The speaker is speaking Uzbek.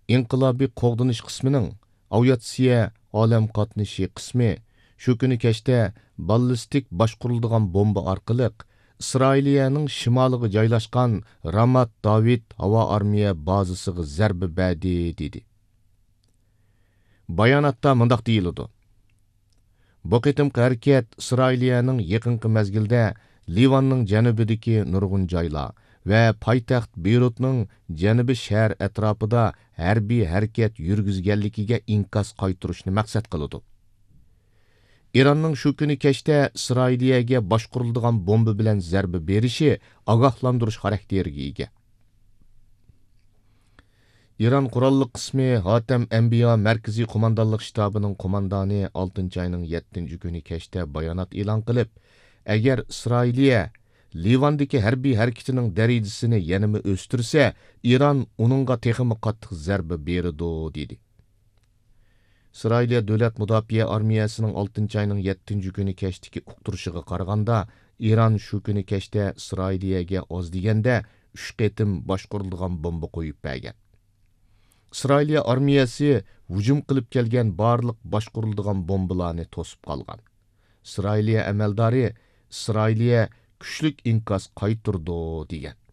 İnqilobiy qo'g'dinish qismining aviatsiya olam qatnashi qismi shu kuni kechda ballistik boshquriladigan bomba orqali İsrailiyaning shimoliga joylashgan Ramat David havo armiya bazasiga zarba berdi dedi. Bayonotda mundaq deyiladi. Bu qitimqi harakat İsrailiyaning yaqinqi mezgilda Livanning janubidagi nurg'un joylar va poytaxt Beyrutning janubiy shahar atrofida harbiy harakat yurgizganligiga inkas qaytarishni maqsad qiladi. İranning shu kuni kechda İsrailiyaga boshquriladigan bomba bilan zarba berishi ogohlantirish xarakteriga ega. İran qurolli qismi Hatem Enbiya markaziy qo'mondonlik shtabining qo'mondoni 6-oyning 7-kuni kechda bayonot e'lon qilib, agar İsrailiya Livandagi harbiy harakatining darajasini yanada o'stirsa, İran uningga texmi qattiq zarba beradi dedi. İsrailiya Davlat Mudofaa armiyasining 6-oyning 7-kuni kechdagi uqtirishiga qaraganda, İran shu kuni kechda İsrailiyaga oz deganda 3 qatim boshqurilgan bomba qo'yib bergan. İsrailiya armiyasi hujum qilib kelgan barliq boshqurilgan bombalarni to'sib qolgan. İsrailiya amaldori İsrailiya kuchlik inkas qaytirdi degan.